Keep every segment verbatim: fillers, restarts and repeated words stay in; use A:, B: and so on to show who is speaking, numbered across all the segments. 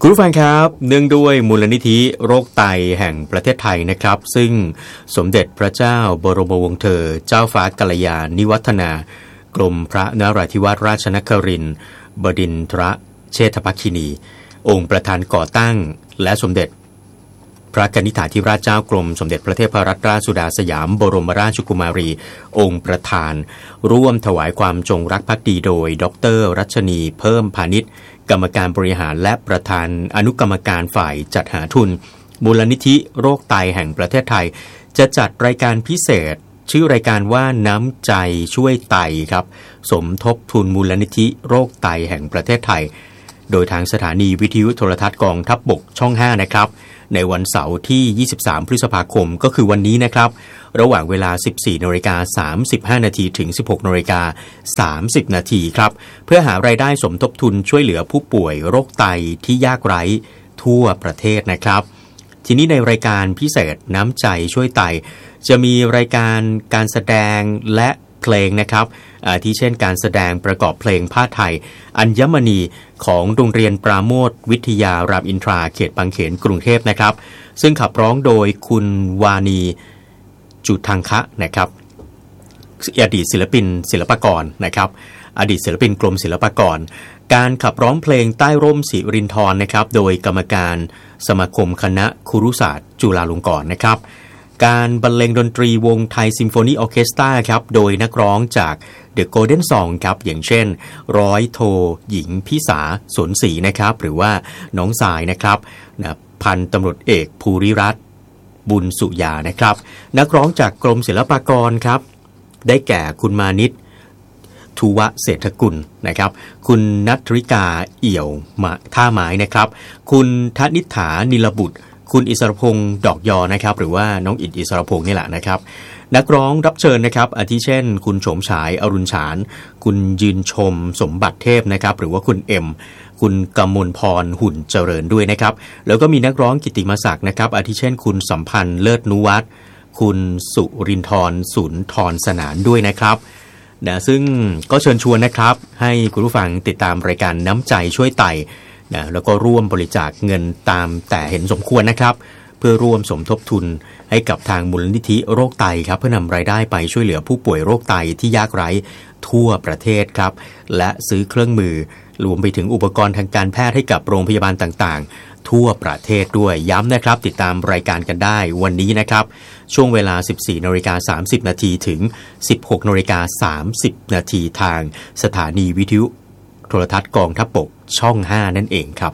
A: คุณผู้ฟังครับเนื่องด้วยมูลนิธิโรคไตแห่งประเทศไทยนะครับซึ่งสมเด็จพระเจ้าบรมวงศ์เธอเจ้าฟ้ากัลยาณิวัฒนากรมพระนราธิวาสราชนครินทร์บดินทรเชษฐภคินี องค์ประธานก่อตั้งและสมเด็จพระกนิษฐาธิราชเจ้ากรมสมเด็จพระเทพรัตนราชสุดาสยามบรมราชกุมารี องค์ประธานร่วมถวายความจงรักภักดีโดยดร.รัชนีเพิ่มพาณิชย์กรรมการบริหารและประธานอนุกรรมการฝ่ายจัดหาทุนมูลนิธิโรคไตแห่งประเทศไทยจะจัดรายการพิเศษชื่อรายการว่าน้ำใจช่วยไตครับสมทบทุนมูลนิธิโรคไตแห่งประเทศไทยโดยทางสถานีวิทยุโทรทัศน์กองทัพบกช่องห้านะครับในวันเสาร์ที่ยี่สิบสามพฤษภาคมก็คือวันนี้นะครับระหว่างเวลา สิบสี่นาฬิกาสามสิบห้านาทีถึง สิบหกนาฬิกาสามสิบนาทีครับเพื่อหารายได้สมทบทุนช่วยเหลือผู้ป่วยโรคไตที่ยากไร้ทั่วประเทศนะครับทีนี้ในรายการพิเศษน้ำใจช่วยไตจะมีรายการการแสดงและเพลงนะครับที่เช่นการแสดงประกอบเพลงผ้าไทยอัญมณีของโรงเรียนปราโมทวิทยารามอินทราเขตบางเขนกรุงเทพนะครับซึ่งขับร้องโดยคุณวานีจุทังคะนะครับอดีตศิลปินศิลปากรนะครับอดีตศิลปินกรมศิลปากรการขับร้องเพลงใต้ร่มศิรินทรนะครับโดยกรรมการสมาคมคณะครุศาสตร์จุฬาลงกรณ์นะครับการบรรเลงดนตรีวงไทยซิมโฟนีออร์เคสตราครับโดยนักร้องจาก The Golden Song ครับอย่างเช่นร้อยโทหญิงพิสาสนศรีนะครับหรือว่าน้องสายนะครับนะพันตำรวจเอกภูริรัตน์บุญสุยานะครับนักร้องจากกรมศิลปากรครับได้แก่คุณมานิตทุวะเศรษฐกุลนะครับคุณณัฐริกาเอี่ยวมาท่าไม้นะครับคุณธนิษฐานิลบุตรคุณอิสรพงศ์ดอกยอนะครับหรือว่าน้องอิดอิสรพงศ์นี่แหละนะครับนักร้องรับเชิญนะครับอาทิเช่นคุณโฉมฉายอรุณฉานคุณยืนชมสมบัติเทพนะครับหรือว่าคุณเอ็มคุณกมลพรหุ่นเจริญด้วยนะครับแล้วก็มีนักร้องกิตติมศักดิ์นะครับอาทิเช่นคุณสัมพันธ์เลิศนุวัฒน์คุณสุรินทร์สุนทรสนานด้วยนะครับนะซึ่งก็เชิญชวนนะครับให้คุณผู้ฟังติดตามรายการน้ำใจช่วยไตนะแล้วก็ร่วมบริจาคเงินตามแต่เห็นสมควรนะครับเพื่อร่วมสมทบทุนให้กับทางมูลนิธิโรคไตครับเพื่อนำรายได้ไปช่วยเหลือผู้ป่วยโรคไตที่ยากไร้ทั่วประเทศครับและซื้อเครื่องมือรวมไปถึงอุปกรณ์ทางการแพทย์ให้กับโรงพยาบาลต่างๆทั่วประเทศด้วยย้ำนะครับติดตามรายการกันได้วันนี้นะครับช่วงเวลา สิบสี่นาฬิกาสามสิบนาทีถึง สิบหกนาฬิกาสามสิบนาทีทางสถานีวิทยุโทรทัศน์กองทัพบกช่องห้านั่นเองครับ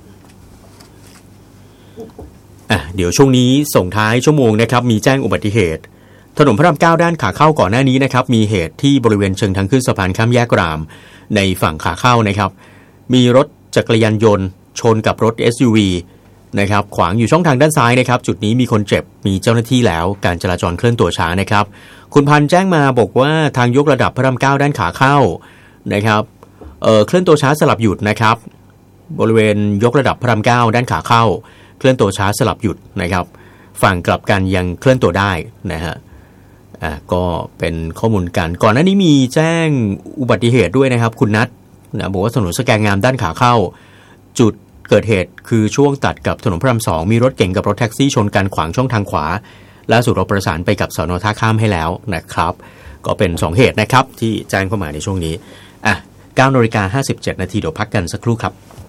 A: อ่ะเดี๋ยวช่วงนี้ส่งท้ายชั่วโมงนะครับมีแจ้งอุบัติเหตุถนนพระรามเก้าด้านขาเข้าก่อนหน้านี้นะครับมีเหตุที่บริเวณเชิงทางขึ้นสะพานข้ามแยกรามในฝั่งขาเข้านะครับมีรถจักรยานยนต์ชนกับรถ เอส ยู วี นะครับขวางอยู่ช่องทางด้านซ้ายนะครับจุดนี้มีคนเจ็บมีเจ้าหน้าที่แล้วการจราจรเคลื่อนตัวช้านะครับคุณพันแจ้งมาบอกว่าทางยกระดับพระรามเก้าด้านขาเข้านะครับเอ่อเคลื่อนตัวช้าสลับหยุดนะครับบริเวณยกระดับพระรามเก้าด้านขาเข้าเคลื่อนตัวช้าสลับหยุดนะครับฝั่งกลับกันยังเคลื่อนตัวได้นะฮะอ่ะก็เป็นข้อมูลกันก่อนหน้านี้มีแจ้งอุบัติเหตุด้วยนะครับคุณนัทนะบอกว่าถนนสแกงงามด้านขาเข้าจุดเกิดเหตุคือช่วงตัดกับถนนพระรามสองมีรถเก๋งกับรถแท็กซี่ชนกันขวางช่องทางขวาล่าสุดเราประสานไปกับสน.ท่าข้ามให้แล้วนะครับก็เป็นสองเหตุนะครับที่แจ้งเข้ามาในช่วงนี้อ่ะเก้านาฬิกาห้าสิบเจ็ดนาทีเดี๋ยวพักกันสักครู่ครับ